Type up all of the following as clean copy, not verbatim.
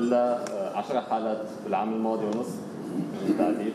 إلا 10 حالات في العام الماضي ونصف من التعذيب.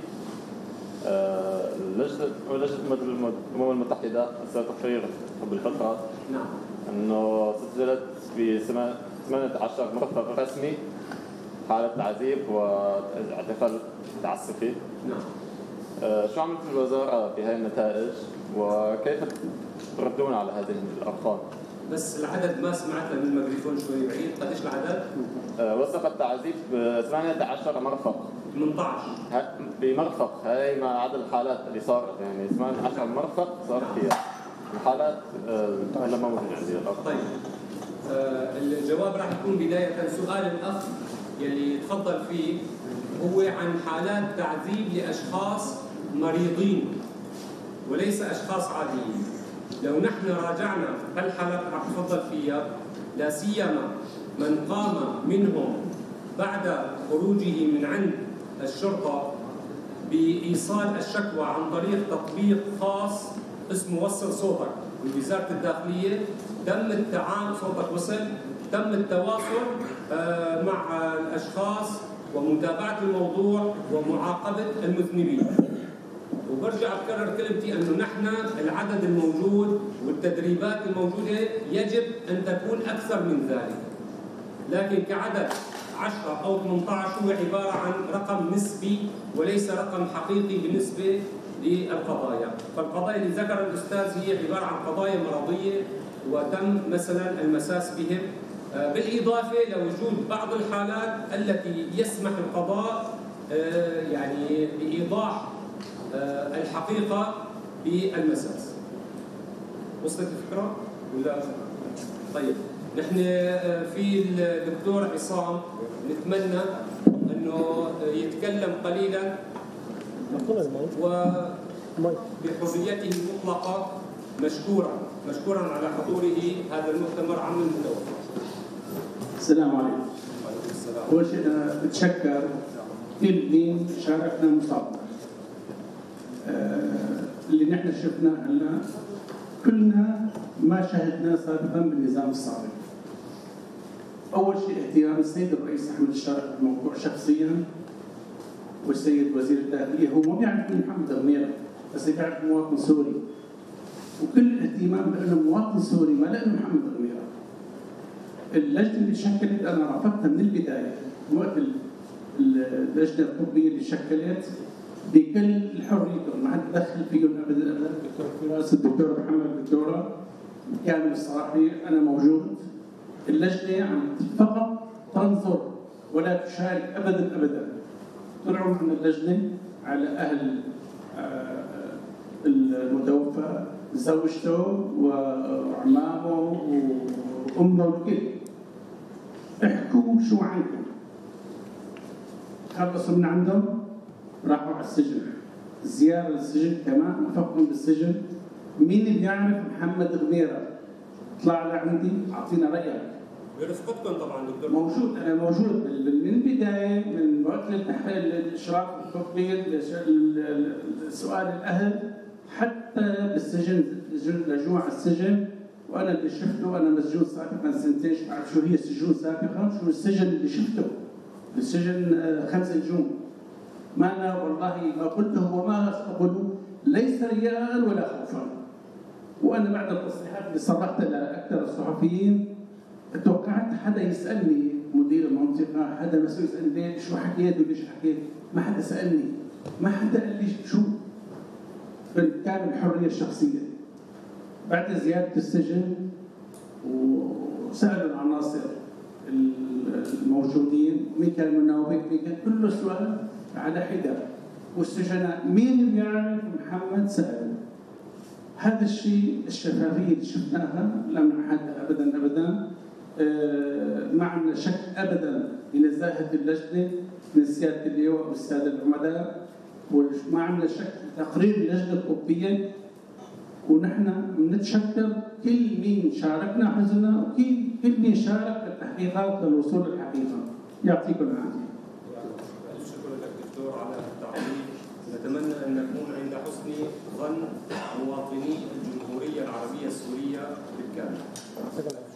لجنة الأمم المتحدة أرسلت تقرير قبل فترة أنه سجلت في 18 مرفق رسمي حالة تعذيب واعتقال تعسفي. شو عملت الوزارة بهذه النتائج وكيف تردون على هذه الأرقام؟ بس العدد ما سمعتها من الميكروفون شوي بعيد، قديش العدد؟ وثق التعذيب ب 18 مرفق. 18 بمرفق، هاي مع عدد الحالات اللي صارت، يعني 18 مرفق صار فيها الحالات. هلا ما موجود عندي الأرقام. طيب الجواب راح يكون بداية سؤال الأخ يلي تفضل فيه هو عن حالات تعذيب لأشخاص مريضين وليس أشخاص عاديين. لو نحن راجعنا هالحالات راح نفضل فيها، لا سيما من قام منهم بعد خروجه من عند الشرطة بإيصال الشكوى عن طريق تطبيق خاص اسمه وصل صوتك من وزارة الداخلية، تم التعامل صوتك وصل، تم التواصل مع الأشخاص ومتابعة الموضوع ومعاقبة المذنبين. وبرجع بكرر كلمتي انه نحن العدد الموجود والتدريبات الموجوده يجب ان تكون اكثر من ذلك، لكن كعدد 10 او 18 هو عباره عن رقم نسبي وليس رقم حقيقي بالنسبه للقضايا. فالقضايا اللي ذكر الاستاذ هي عباره عن قضايا مرضيه وتم مثلا المساس بهم، بالاضافه لوجود بعض الحالات التي يسمح القضاء يعني بايضاح الحقيقة بالمساس. وصلت الفكرة؟ ولا؟ طيب نحن في الدكتور عصام نتمنى انه يتكلم قليلا وبحريته المطلقة، مشكورا على حضوره هذا المؤتمر عن المتوفى. السلام عليكم. أول شيء أنا بتشكر كل مين شاركنا مسابقة. اللي نحن شفناه هلا كلنا ما شاهدناه سابقا بالنظام السابق. اول شيء اهتمام السيد الرئيس احمد الشارق بالموضوع شخصيا، والسيد وزير الداخليه هو ما بيعرف مين محمد غميره، بس بيعرف مواطن سوري، وكل الاهتمام بانه مواطن سوري ما لانه محمد غميره. اللجنه اللي شكلت انا رافقتها من البدايه، وقت اللجنه الطبيه اللي شكلت بكل حريتهم، ما حد دخل فيهم ابدا. الدكتور فراس، الدكتور محمد، الدكتوره كامل الصراحي، انا موجود. اللجنه عم فقط تنظر ولا تشارك ابدا ابدا. طلعوا من اللجنه على اهل المتوفى، زوجته وعمامه وامه والكل. احكوا شو عنكم. خلصوا من عندهم راحوا على السجن. زيارة للسجن كمان وفقهم بالسجن. مين اللي يعرف محمد غميره؟ اطلع لعندي اعطينا رايك. برفقتكم طبعا دكتور. موجود، انا موجود من البدايه، من وقت الاشراف والتطبيق، سؤال الاهل، حتى بالسجن لجوء على السجن، وانا اللي شفته. انا مسجون سابقا سنتين، بعرف شو هي السجون سابقا، شو السجن اللي شفته. السجن 5 نجوم. ما أنا والله ما قلته وما أقوله ليس رياء ولا خوفا. وأنا بعد التصريحات اللي صرحتها لأكثر الصحفيين توقعت حدا يسألني، مدير المنطقة، حدا مسؤول يسألني شو حكيت وليش حكيت. ما حدا سألني، ما حدا قال لي شو. كان الحرية الشخصية. بعد زيادة السجن وسألوا العناصر الموجودين مين كان مناوبك، مين كان، كله سؤال على حدة. والسجناء مين بيعرف محمد سأل. هذا الشيء الشفافية اللي شفناها لم نحد ابدا ابدا. ما عندنا شك ابدا بنزاهة اللجنة من سيادة اللواء والسادة العمداء، وما عندنا شك تقرير اللجنة الطبية. ونحن بنتشكر كل مين شاركنا حزننا، وكل مين شارك في التحقيقات للوصول للحقيقة. يعطيكم العافية. على التعليق. نتمنى ان نكون عند حسن ظن مواطني الجمهوريه العربيه السوريه بالكامل.